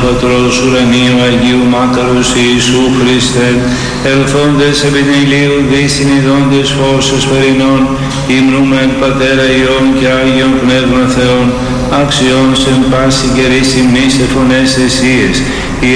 Πατρός ουρανίου Αγίου Μάκαρος Ιησού Χριστέ, ελθόντες επί την ηλίου δυσυνειδώντες φώσες περινών, υμνούμεν Πατέρα Υιόν και Άγιον Πνεύμα Θεόν, αξιών σε πάση καιρής ημείς εφωνές αισίες,